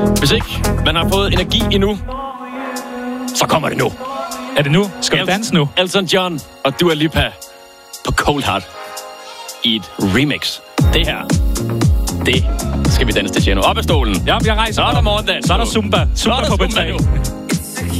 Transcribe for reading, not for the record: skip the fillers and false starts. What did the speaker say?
Hvis ikke man har fået energi endnu, så kommer det nu. Er det nu? Skal vi danse nu? Elton John og Dua Lipa på Cold Heart i et remix. Det her, det skal vi danse til, Tjeno. Op ad stolen. Ja, jeg rejser. Så er der morgendans. Så er der Zumba. Så er der på Zumba betag. nu.